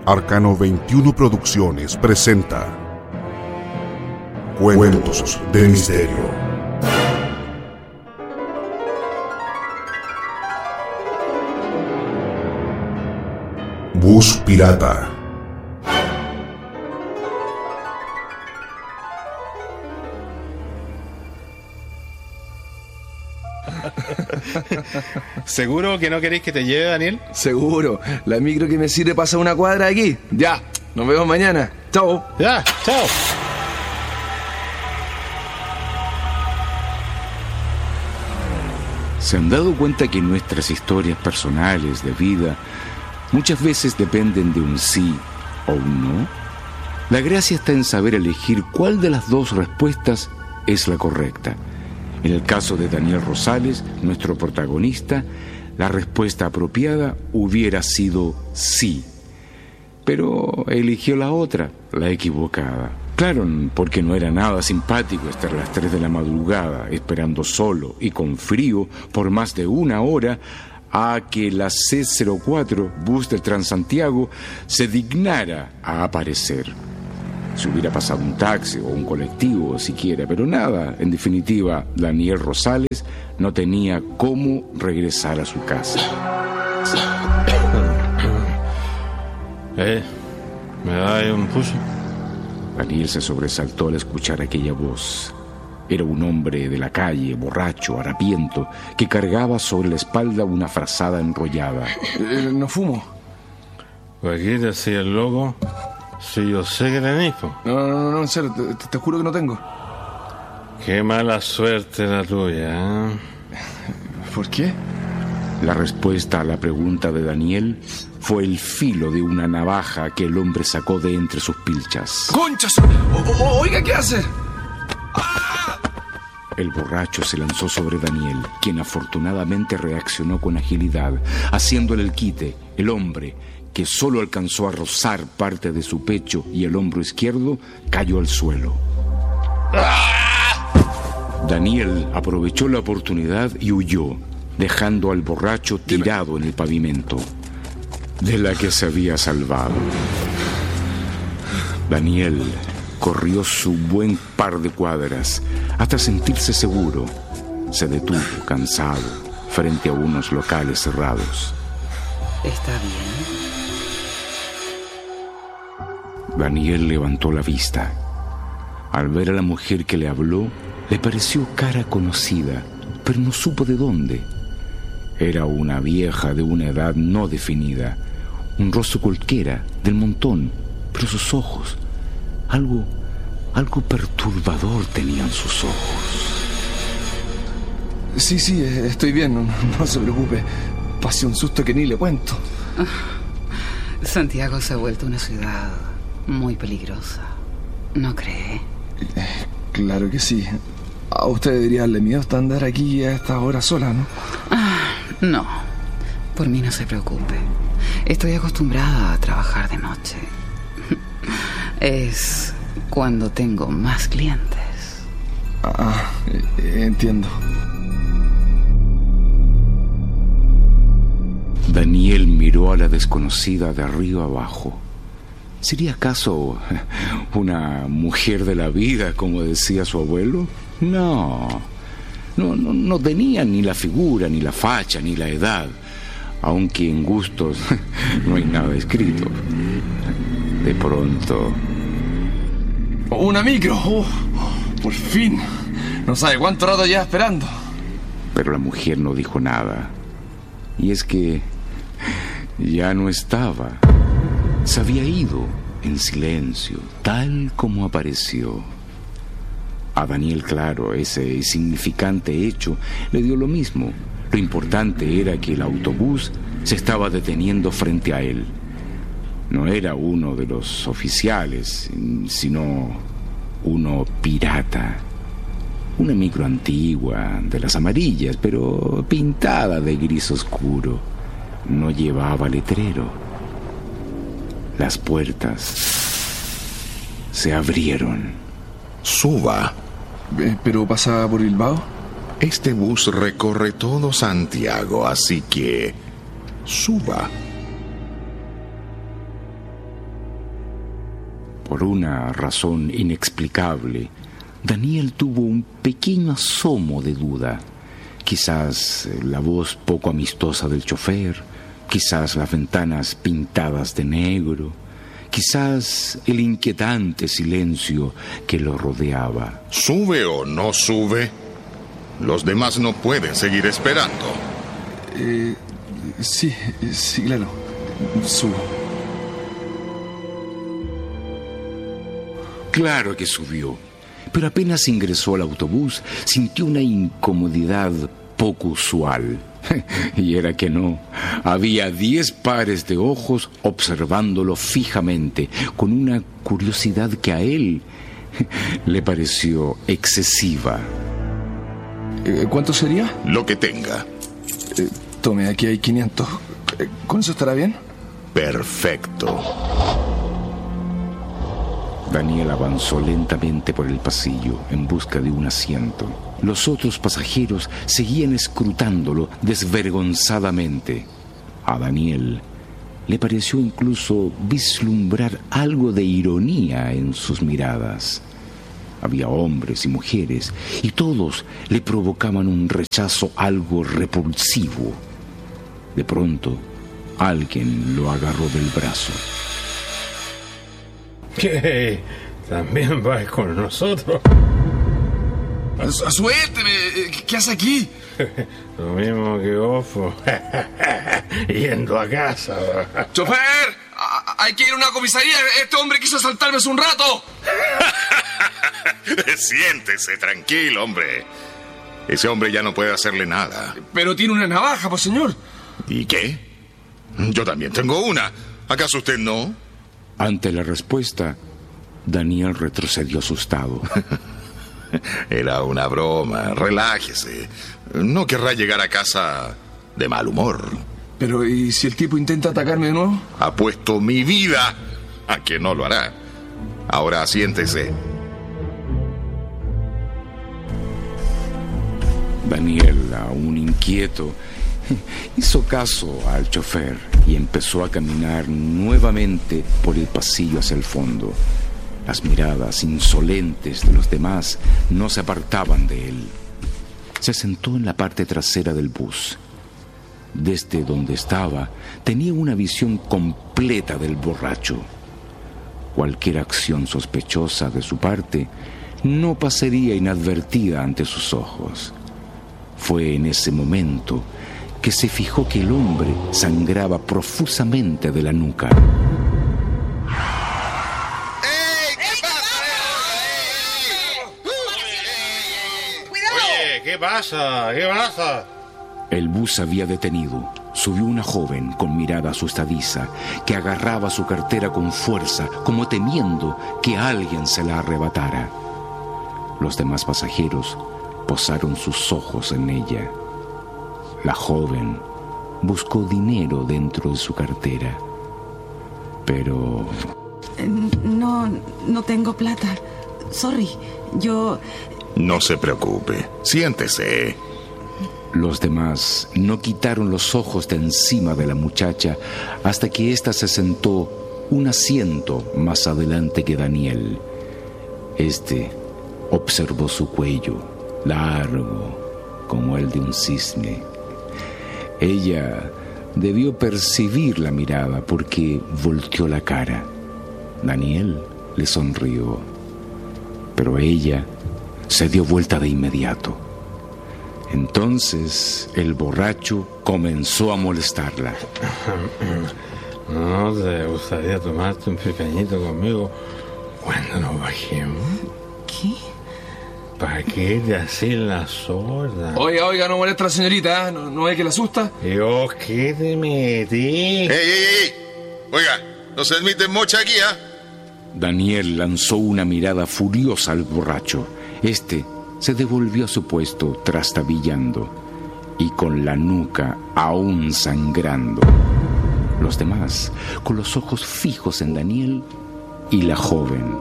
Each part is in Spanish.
Arcano 21 Producciones presenta Cuentos de Misterio. Bus Pirata. ¿Seguro que no queréis que te lleve, Daniel? Seguro. La micro que me sirve pasa una cuadra de aquí. Ya, nos vemos mañana. Chao. Ya, chao. ¿Se han dado cuenta que nuestras historias personales de vida muchas veces dependen de un sí o un no? La gracia está en saber elegir cuál de las dos respuestas es la correcta. En el caso de Daniel Rosales, nuestro protagonista, la respuesta apropiada hubiera sido sí. Pero eligió la otra, la equivocada. Claro, porque no era nada simpático estar a las 3 de la madrugada esperando solo y con frío por más de una hora a que la C04, bus del Transantiago, se dignara a aparecer. Si hubiera pasado un taxi o un colectivo siquiera, pero nada. En definitiva, Daniel Rosales no tenía cómo regresar a su casa. ¿Me da un puso? Daniel se sobresaltó al escuchar aquella voz. Era un hombre de la calle, borracho, harapiento, que cargaba sobre la espalda una frazada enrollada. No fumo. Pues aquí decía el loco. Si yo sé que tenés, po. No, en serio, te juro que no tengo. Qué mala suerte la tuya, ¿eh? ¿Por qué? La respuesta a la pregunta de Daniel fue el filo de una navaja que el hombre sacó de entre sus pilchas. ¡Conchas! Oiga, ¿qué hace? ¡Ah! El borracho se lanzó sobre Daniel, quien afortunadamente reaccionó con agilidad, haciéndole el quite. El hombre, que solo alcanzó a rozar parte de su pecho y el hombro izquierdo, cayó al suelo. Daniel aprovechó la oportunidad y huyó, dejando al borracho tirado en el pavimento, de la que se había salvado. Daniel corrió su buen par de cuadras hasta sentirse seguro. Se detuvo, cansado, frente a unos locales cerrados. ¿Está bien? Daniel levantó la vista. Al ver a la mujer que le habló, le pareció cara conocida, pero no supo de dónde. Era una vieja de una edad no definida, un rostro cualquiera, del montón, pero sus ojos, algo perturbador tenían sus ojos. Sí, estoy bien, no se preocupe. Pasé un susto que ni le cuento. Santiago se ha vuelto una ciudad muy peligrosa, ¿no cree? Claro que sí. A usted debería darle miedo hasta andar aquí a esta hora sola, ¿no? No, por mí no se preocupe. Estoy acostumbrada a trabajar de noche. Es cuando tengo más clientes. Entiendo. Daniel miró a la desconocida de arriba abajo. ¿Sería acaso una mujer de la vida, como decía su abuelo? No tenía ni la figura, ni la facha, ni la edad, aunque en gustos no hay nada escrito. De pronto... ¡Una micro! ¡Por fin! No sabe cuánto rato lleva esperando. Pero la mujer no dijo nada. Y es que ya no estaba. Se había ido en silencio, tal como apareció. A Daniel, claro, ese insignificante hecho le dio lo mismo. Lo importante era que el autobús se estaba deteniendo frente a él. No era uno de los oficiales, sino uno pirata. Una micro antigua, de las amarillas, pero pintada de gris oscuro. No llevaba letrero. Las puertas se abrieron. Suba. ¿Pero pasa por Bilbao? Este bus recorre todo Santiago, así que suba. Por una razón inexplicable, Daniel tuvo un pequeño asomo de duda. Quizás la voz poco amistosa del chofer, quizás las ventanas pintadas de negro, quizás el inquietante silencio que lo rodeaba. ¿Sube o no sube? Los demás no pueden seguir esperando. Sí, claro. Subo. Claro que subió, pero apenas ingresó al autobús, sintió una incomodidad poco usual. Y era que no. Había 10 pares de ojos observándolo fijamente, con una curiosidad que a él le pareció excesiva. ¿Cuánto sería? Lo que tenga. Tome, aquí hay 500. ¿Con eso estará bien? Perfecto. Daniel avanzó lentamente por el pasillo en busca de un asiento. Los otros pasajeros seguían escrutándolo desvergonzadamente. A Daniel le pareció incluso vislumbrar algo de ironía en sus miradas. Había hombres y mujeres, y todos le provocaban un rechazo algo repulsivo. De pronto, alguien lo agarró del brazo. ¿Qué? ¿También vas con nosotros? ¡Suélteme! ¿Qué hace aquí? Lo mismo que vos, yendo a casa. ¡Chofer! ¡Hay que ir a una comisaría! ¡Este hombre quiso asaltarme hace un rato! Siéntese, tranquilo, hombre. Ese hombre ya no puede hacerle nada. Pero tiene una navaja, pues, señor. ¿Y qué? Yo también tengo una. ¿Acaso usted no? Ante la respuesta, Daniel retrocedió asustado. Era una broma. Relájese. No querrá llegar a casa de mal humor. Pero, ¿y si el tipo intenta atacarme de nuevo? Apuesto mi vida a que no lo hará. Ahora siéntese. Daniel, aún inquieto, hizo caso al chofer y empezó a caminar nuevamente por el pasillo hacia el fondo. Las miradas insolentes de los demás no se apartaban de él. Se sentó en la parte trasera del bus. Desde donde estaba, tenía una visión completa del borracho. Cualquier acción sospechosa de su parte no pasaría inadvertida ante sus ojos. Fue en ese momento que se fijó que el hombre sangraba profusamente de la nuca. ¡Ey! ¿Qué pasa? ¡Cuidado! Oye, ¿qué pasa? ¿Qué pasa? El bus había detenido. Subió una joven con mirada asustadiza que agarraba su cartera con fuerza, como temiendo que alguien se la arrebatara. Los demás pasajeros posaron sus ojos en ella. La joven buscó dinero dentro de su cartera, pero... No tengo plata. Sorry, yo... No se preocupe. Siéntese. Los demás no quitaron los ojos de encima de la muchacha hasta que ésta se sentó un asiento más adelante que Daniel. Este observó su cuello, largo como el de un cisne. Ella debió percibir la mirada porque volteó la cara. Daniel le sonrió, pero ella se dio vuelta de inmediato. Entonces el borracho comenzó a molestarla. ¿No te gustaría tomarte un pequeñito conmigo cuando nos bajemos? ¿Qué? ¿Para qué te haces la sorda? Oiga, no molesta a la señorita, ¿eh? ¿No ve que la asusta? Dios, ¿qué te metí? ¡Ey! Oiga, no se admite mocha aquí, ¿ah? Daniel lanzó una mirada furiosa al borracho. Este se devolvió a su puesto trastabillando y con la nuca aún sangrando. Los demás, con los ojos fijos en Daniel y la joven.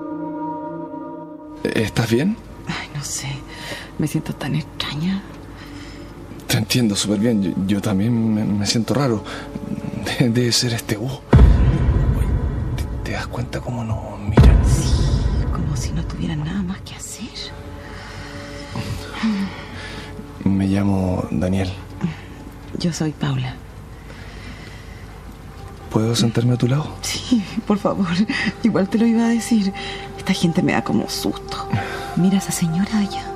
¿Estás bien? Ay, no sé. Me siento tan extraña. Te entiendo súper bien. Yo también me siento raro. Debe ser este bus. ¿Te das cuenta cómo nos miran? Sí, como si no tuvieran nada más que hacer. Me llamo Daniel. Yo soy Paula. ¿Puedo sentarme a tu lado? Sí, por favor. Igual te lo iba a decir. Esta gente me da como susto. Mira a esa señora allá.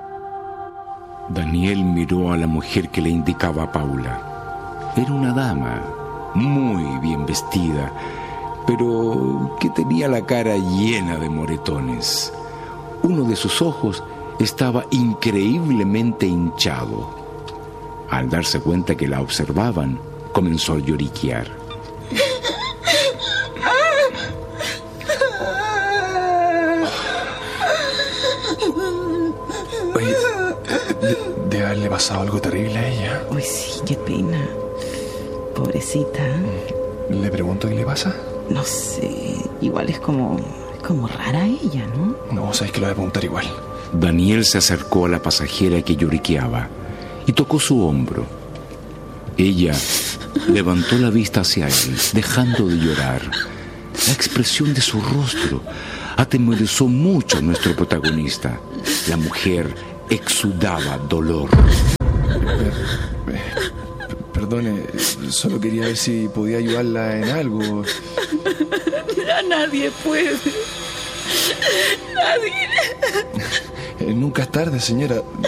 Daniel miró a la mujer que le indicaba a Paula. Era una dama, muy bien vestida, pero que tenía la cara llena de moretones. Uno de sus ojos estaba increíblemente hinchado. Al darse cuenta que la observaban, comenzó a lloriquear. Oye, debe haberle pasado algo terrible a ella. Uy, sí, qué pena. Pobrecita. ¿Le pregunto qué le pasa? No sé, igual es como rara ella, ¿no? No, sabes que lo voy a preguntar igual. Daniel se acercó a la pasajera que lloriqueaba y tocó su hombro. Ella levantó la vista hacia él, dejando de llorar. La expresión de su rostro atemorizó mucho a nuestro protagonista. La mujer exudaba dolor. Perdone, solo quería ver si podía ayudarla en algo. Ya nadie puede. Nadie. Nunca es tarde, señora.